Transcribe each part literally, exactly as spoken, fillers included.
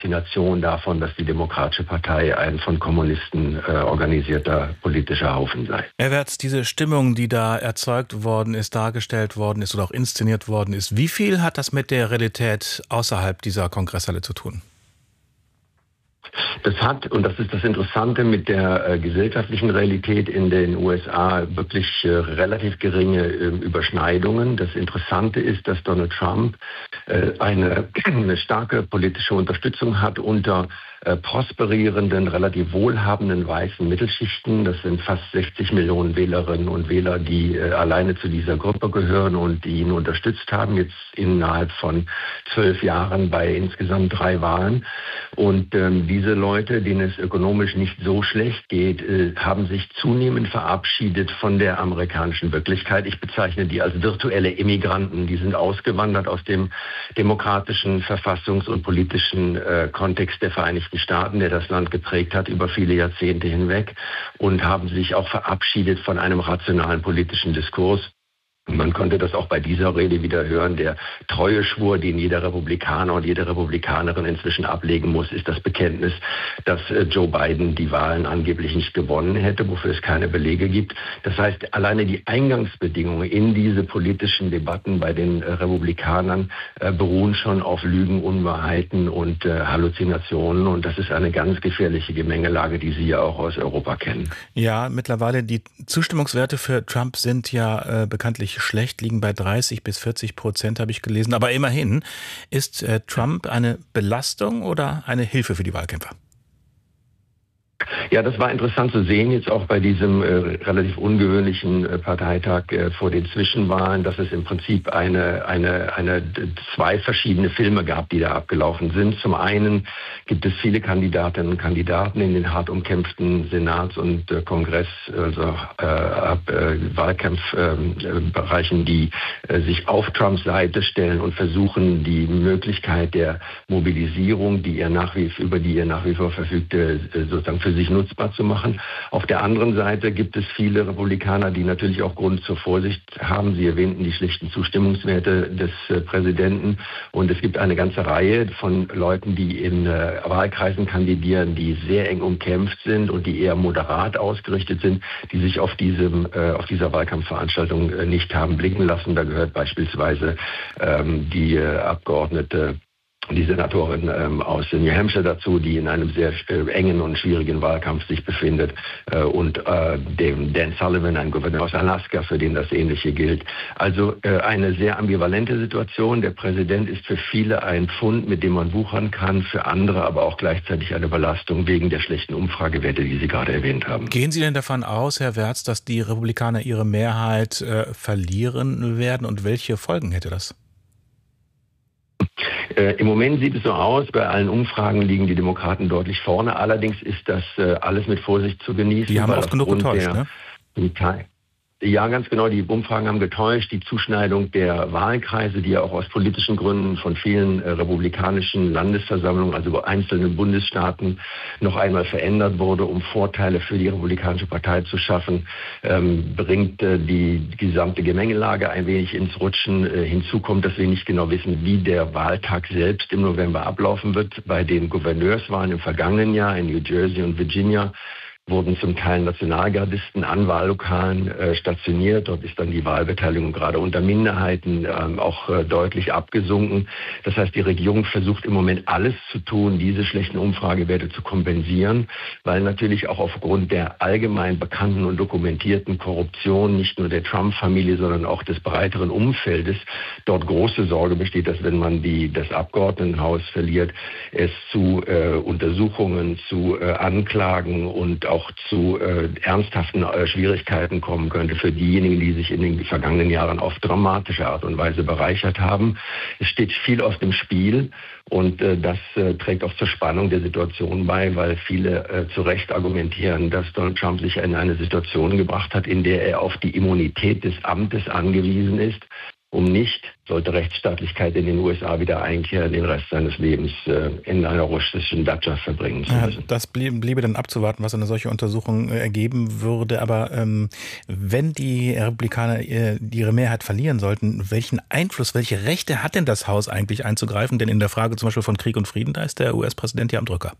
Faszination davon, dass die Demokratische Partei ein von Kommunisten äh, organisierter politischer Haufen sei. Herr Wertz, diese Stimmung, die da erzeugt worden ist, dargestellt worden ist oder auch inszeniert worden ist, wie viel hat das mit der Realität außerhalb dieser Kongresshalle zu tun? Das hat, und das ist das Interessante, mit der äh, gesellschaftlichen Realität in den U S A wirklich äh, relativ geringe äh, Überschneidungen. Das Interessante ist, dass Donald Trump äh, eine, eine starke politische Unterstützung hat unter äh, prosperierenden, relativ wohlhabenden weißen Mittelschichten. Das sind fast sechzig Millionen Wählerinnen und Wähler, die äh, alleine zu dieser Gruppe gehören und die ihn unterstützt haben, jetzt innerhalb von zwölf Jahren bei insgesamt drei Wahlen. Und ähm, diese Leute, denen es ökonomisch nicht so schlecht geht, äh, haben sich zunehmend verabschiedet von der amerikanischen Wirklichkeit. Ich bezeichne die als virtuelle Immigranten. Die sind ausgewandert aus dem demokratischen, verfassungs- und politischen äh, Kontext der Vereinigten Staaten, der das Land geprägt hat über viele Jahrzehnte hinweg, und haben sich auch verabschiedet von einem rationalen politischen Diskurs. Man konnte das auch bei dieser Rede wieder hören. Der Treueschwur, den jeder Republikaner und jede Republikanerin inzwischen ablegen muss, ist das Bekenntnis, dass Joe Biden die Wahlen angeblich nicht gewonnen hätte, wofür es keine Belege gibt. Das heißt, alleine die Eingangsbedingungen in diese politischen Debatten bei den Republikanern äh, beruhen schon auf Lügen, Unwahrheiten und äh, Halluzinationen. Und das ist eine ganz gefährliche Gemengelage, die Sie ja auch aus Europa kennen. Ja, mittlerweile die Zustimmungswerte für Trump sind ja äh, bekanntlich schlecht, liegen bei dreißig bis vierzig Prozent, habe ich gelesen. Aber immerhin, ist äh, Trump eine Belastung oder eine Hilfe für die Wahlkämpfer? Ja, das war interessant zu sehen, jetzt auch bei diesem äh, relativ ungewöhnlichen äh, Parteitag äh, vor den Zwischenwahlen, dass es im Prinzip eine, eine, eine, zwei verschiedene Filme gab, die da abgelaufen sind. Zum einen gibt es viele Kandidatinnen und Kandidaten in den hart umkämpften Senats- und äh, Kongress, also äh, äh, Wahlkampfbereichen, äh, die äh, sich auf Trumps Seite stellen und versuchen, die Möglichkeit der Mobilisierung, die er nach wie, über die er nach wie vor verfügte, äh, sozusagen für sich nutzbar zu machen. Auf der anderen Seite gibt es viele Republikaner, die natürlich auch Grund zur Vorsicht haben. Sie erwähnten die schlichten Zustimmungswerte des äh, Präsidenten. Und es gibt eine ganze Reihe von Leuten, die in äh, Wahlkreisen kandidieren, die sehr eng umkämpft sind und die eher moderat ausgerichtet sind, die sich auf diesem, äh, auf dieser Wahlkampfveranstaltung äh, nicht haben blicken lassen. Da gehört beispielsweise ähm, die äh, Abgeordnete, die Senatorin ähm, aus New Hampshire dazu, die in einem sehr äh, engen und schwierigen Wahlkampf sich befindet, äh, und äh, dem Dan Sullivan, ein Gouverneur aus Alaska, für den das Ähnliche gilt. Also äh, eine sehr ambivalente Situation. Der Präsident ist für viele ein Pfund, mit dem man wuchern kann, für andere aber auch gleichzeitig eine Belastung wegen der schlechten Umfragewerte, die Sie gerade erwähnt haben. Gehen Sie denn davon aus, Herr Wertz, dass die Republikaner ihre Mehrheit äh, verlieren werden, und welche Folgen hätte das? Äh, Im Moment sieht es so aus, bei allen Umfragen liegen die Demokraten deutlich vorne. Allerdings ist das äh, alles mit Vorsicht zu genießen. Die haben oft genug getäuscht, der, ne? Ja, ganz genau. Die Umfragen haben getäuscht. Die Zuschneidung der Wahlkreise, die ja auch aus politischen Gründen von vielen äh, republikanischen Landesversammlungen, also einzelnen Bundesstaaten, noch einmal verändert wurde, um Vorteile für die Republikanische Partei zu schaffen, ähm, bringt äh, die gesamte Gemengelage ein wenig ins Rutschen. Äh, hinzu kommt, dass wir nicht genau wissen, wie der Wahltag selbst im November ablaufen wird. Bei den Gouverneurswahlen im vergangenen Jahr in New Jersey und Virginia wurden zum Teil Nationalgardisten an Wahllokalen äh, stationiert. Dort ist dann die Wahlbeteiligung gerade unter Minderheiten ähm, auch äh, deutlich abgesunken. Das heißt, die Regierung versucht im Moment alles zu tun, diese schlechten Umfragewerte zu kompensieren, weil natürlich auch aufgrund der allgemein bekannten und dokumentierten Korruption nicht nur der Trump-Familie, sondern auch des breiteren Umfeldes dort große Sorge besteht, dass wenn man die, das Abgeordnetenhaus verliert, es zu äh, Untersuchungen, zu äh, Anklagen und auch zu äh, ernsthaften äh, Schwierigkeiten kommen könnte für diejenigen, die sich in den vergangenen Jahren auf dramatische Art und Weise bereichert haben. Es steht viel auf dem Spiel, und äh, das äh, trägt auch zur Spannung der Situation bei, weil viele äh, zu Recht argumentieren, dass Donald Trump sich in eine Situation gebracht hat, in der er auf die Immunität des Amtes angewiesen ist. Um nicht, sollte Rechtsstaatlichkeit in den U S A wieder einkehren, den Rest seines Lebens äh, in einer russischen Datscha verbringen zu müssen. Ja, das blieb, bliebe dann abzuwarten, was eine solche Untersuchung äh, ergeben würde. Aber ähm, wenn die Republikaner äh, ihre Mehrheit verlieren sollten, welchen Einfluss, welche Rechte hat denn das Haus eigentlich einzugreifen? Denn in der Frage zum Beispiel von Krieg und Frieden, da ist der U S-Präsident ja am Drücker.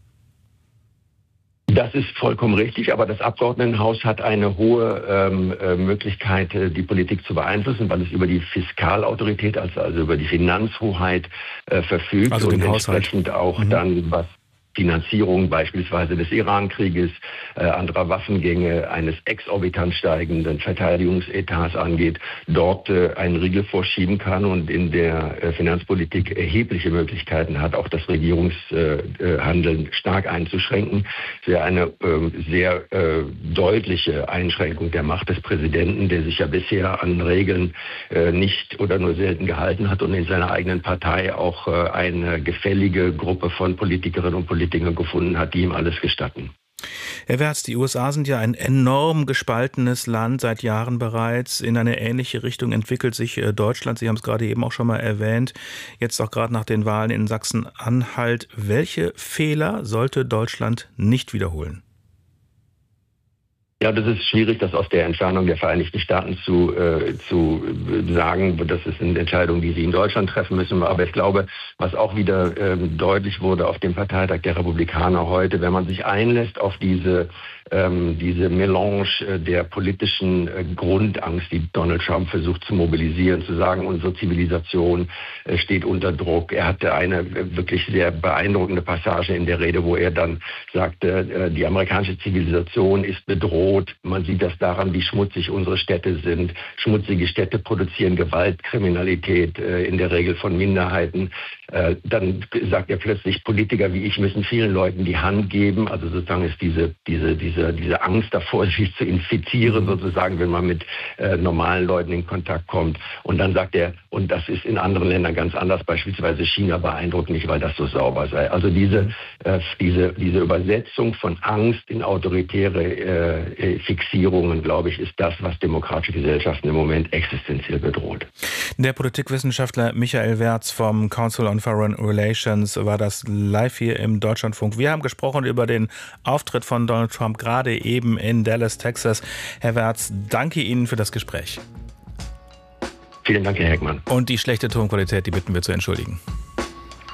Das ist vollkommen richtig, aber das Abgeordnetenhaus hat eine hohe ähm, äh, Möglichkeit, äh, die Politik zu beeinflussen, weil es über die Fiskalautorität, also, also über die Finanzhoheit äh, verfügt also und Haushalt. entsprechend auch Mhm. dann, was Finanzierung beispielsweise des Iran-Krieges, äh, anderer Waffengänge, eines exorbitant steigenden Verteidigungsetats angeht, dort äh, einen Riegel vorschieben kann und in der äh, Finanzpolitik erhebliche Möglichkeiten hat, auch das Regierungshandeln äh, stark einzuschränken. Es wäre eine äh, sehr äh, deutliche Einschränkung der Macht des Präsidenten, der sich ja bisher an Regeln äh, nicht oder nur selten gehalten hat und in seiner eigenen Partei auch äh, eine gefällige Gruppe von Politikerinnen und Politikern Dinge gefunden hat, die ihm alles gestatten. Herr Wertz, die U S A sind ja ein enorm gespaltenes Land seit Jahren bereits. In eine ähnliche Richtung entwickelt sich Deutschland. Sie haben es gerade eben auch schon mal erwähnt. Jetzt auch gerade nach den Wahlen in Sachsen-Anhalt. Welche Fehler sollte Deutschland nicht wiederholen? Ja, das ist schwierig, das aus der Entfernung der Vereinigten Staaten zu, äh, zu sagen. Das ist eine Entscheidung, die sie in Deutschland treffen müssen. Aber ich glaube, was auch wieder ähm, deutlich wurde auf dem Parteitag der Republikaner heute, wenn man sich einlässt auf diese, ähm, diese Melange äh, der politischen äh, Grundangst, die Donald Trump versucht zu mobilisieren, zu sagen, unsere Zivilisation äh, steht unter Druck. Er hatte eine äh, wirklich sehr beeindruckende Passage in der Rede, wo er dann sagte, äh, die amerikanische Zivilisation ist bedroht. Man sieht das daran, wie schmutzig unsere Städte sind. Schmutzige Städte produzieren Gewalt, Kriminalität, äh, in der Regel von Minderheiten. Äh, dann sagt er plötzlich, Politiker wie ich müssen vielen Leuten die Hand geben. Also sozusagen ist diese, diese, diese, diese Angst davor, sich zu infizieren, sozusagen, wenn man mit äh, normalen Leuten in Kontakt kommt. Und dann sagt er, und das ist in anderen Ländern ganz anders, beispielsweise China beeindruckt nicht, weil das so sauber sei. Also diese, äh, diese, diese Übersetzung von Angst in autoritäre äh, Fixierungen, glaube ich, ist das, was demokratische Gesellschaften im Moment existenziell bedroht. Der Politikwissenschaftler Michael Wertz vom Council on Foreign Relations war das live hier im Deutschlandfunk. Wir haben gesprochen über den Auftritt von Donald Trump gerade eben in Dallas, Texas. Herr Wertz, danke Ihnen für das Gespräch. Vielen Dank, Herr Heckmann. Und die schlechte Tonqualität, die bitten wir zu entschuldigen.